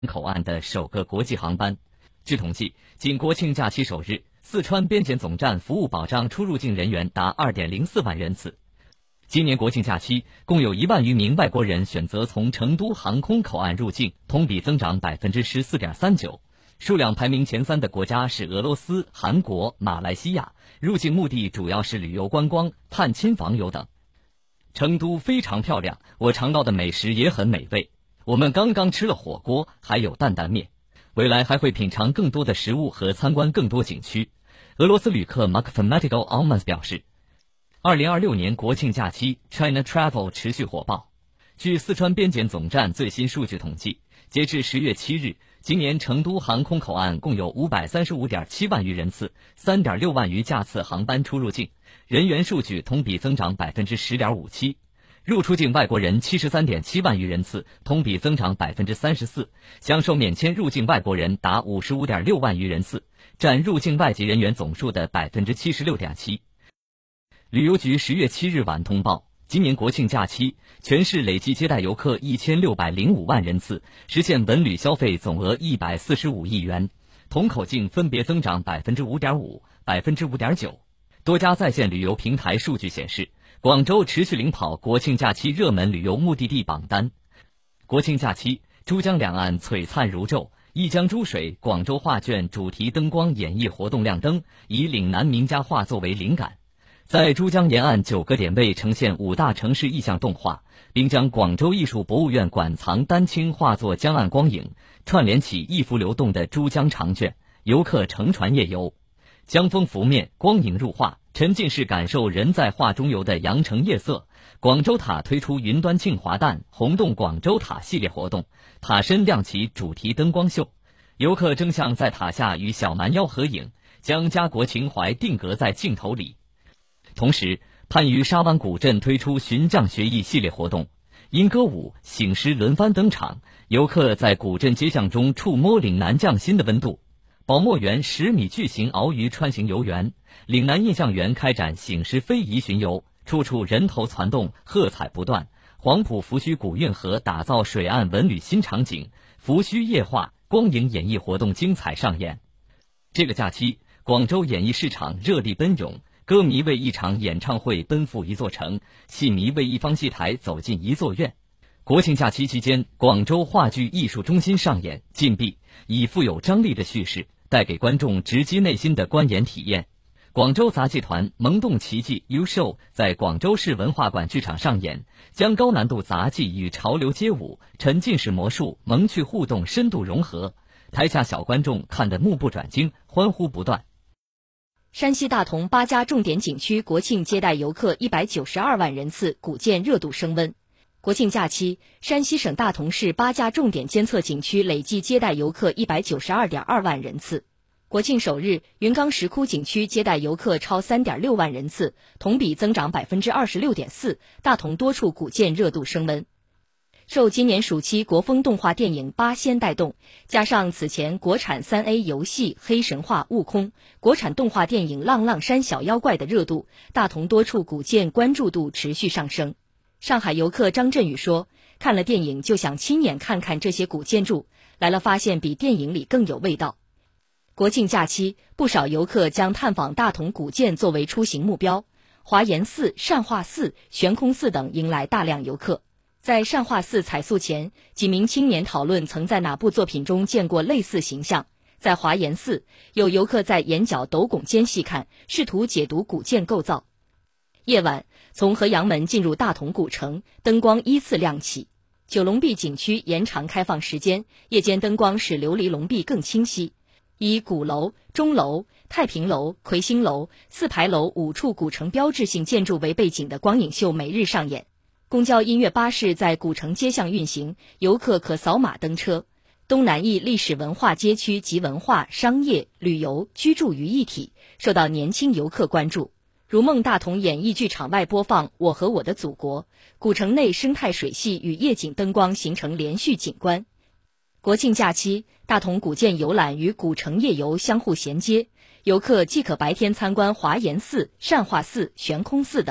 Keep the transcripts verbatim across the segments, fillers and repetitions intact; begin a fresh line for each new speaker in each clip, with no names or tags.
口岸的首个国际航班。据统计，仅国庆假期首日，四川边检总站服务保障出入境人员达 二点零四万人次。今年国庆假期，共有一万余名外国人选择从成都航空口岸入境，同比增长 百分之十四点三九。数量排名前三的国家是俄罗斯、韩国、马来西亚，入境目的主要是旅游观光、探亲访友等。成都非常漂亮，我尝到的美食也很美味。我们刚刚吃了火锅，还有担担面，未来还会品尝更多的食物和参观更多景区。俄罗斯旅客 Mathematical Almans 表示，二零二六年国庆假期 China Travel 持续火爆。据四川边检总站最新数据统计，截至十月七日，今年成都航空口岸共有 五百三十五点七万余人次 三点六万余架次航班出入境，人员数据同比增长 百分之十点五七。入出境外国人 七十三点七万余人次，同比增长 百分之三十四， 享受免签入境外国人达 五十五点六万余人次，占入境外籍人员总数的 百分之七十六点七。 旅游局十月七日晚通报，今年国庆假期，全市累计接待游客一千六百零五万人次，实现文旅消费总额一百四十五亿元，同口径分别增长 百分之五点五、百分之五点九。多家在线旅游平台数据显示，广州持续领跑国庆假期热门旅游目的地榜单。国庆假期，珠江两岸璀璨如昼，一江珠水广州画卷主题灯光演绎活动亮灯，以岭南名家画作为灵感，在珠江沿岸九个点位呈现五大城市意象动画，并将广州艺术博物院馆藏丹青画作江岸光影串联起一幅流动的珠江长卷，游客乘船夜游，江风拂面，光影入画，沉浸式感受人在画中游的羊城夜色。广州塔推出云端庆华诞红洞广州塔系列活动，塔身亮起主题灯光秀，游客争相在塔下与小蛮腰合影，将家国情怀定格在镜头里。同时，番禺沙湾古镇推出寻匠学艺系列活动，因歌舞、醒狮轮番登场，游客在古镇街巷中触摸岭南匠心的温度。宝墨园十米巨型鳌鱼穿行游园，岭南印象园开展醒狮非遗巡游，处处人头攒动，喝彩不断。黄埔福盱古运河打造水岸文旅新场景，福盱夜话光影演绎活动精彩上演。这个假期，广州演艺市场热力奔涌，歌迷为一场演唱会奔赴一座城，戏迷为一方戏台走进一座院。国庆假期期间，广州话剧艺术中心上演禁闭，以富有张力的叙事带给观众直击内心的观演体验。广州杂技团萌动奇迹 U Show 在广州市文化馆剧场上演，将高难度杂技与潮流街舞、沉浸式魔术、萌趣互动深度融合，台下小观众看得目不转睛，欢呼不断。
山西大同八家重点景区国庆接待游客一百九十二万人次，古建热度升温。国庆假期，山西省大同市八家重点监测景区累计接待游客一百九十二点二万人次。国庆首日，云冈石窟景区接待游客超 三点六万人次，同比增长 百分之二十六点四， 大同多处古建热度升温。受今年暑期国风动画电影《八仙》带动，加上此前国产 三 A 游戏《黑神话：悟空》、国产动画电影《浪浪山小妖怪》的热度，大同多处古建关注度持续上升。上海游客张振宇说，看了电影就想亲眼看看这些古建筑，来了发现比电影里更有味道。国庆假期，不少游客将探访大同古建作为出行目标，华严寺、善化寺、悬空寺等迎来大量游客。在善化寺彩塑前，几名青年讨论曾在哪部作品中见过类似形象。在华严寺，有游客在眼角斗拱间细看，试图解读古建构造。夜晚，从河阳门进入大同古城，灯光依次亮起。九龙壁景区延长开放时间，夜间灯光使琉璃龙壁更清晰。以鼓楼、钟楼、太平楼、魁星楼、四牌楼五处古城标志性建筑为背景的光影秀每日上演。公交音乐巴士在古城街巷运行，游客可扫码登车。东南翼历史文化街区集文化、商业、旅游、居住于一体，受到年轻游客关注。如梦大同演艺剧场外播放《我和我的祖国》，古城内生态水系与夜景灯光形成连续景观。国庆假期，大同古建游览与古城夜游相互衔接，游客既可白天参观华严寺、善化寺、悬空寺等，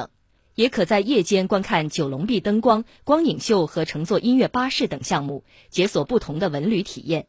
也可在夜间观看九龙壁灯光、光影秀和乘坐音乐巴士等项目，解锁不同的文旅体验。